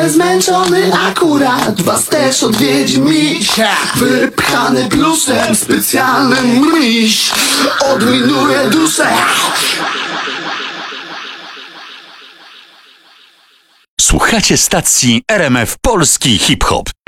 ale zmęczony akurat was też odwiedzi miś. Wypchany plusem, specjalny miś odminuje duszę. Słuchacie stacji RMF Polski Hip Hop.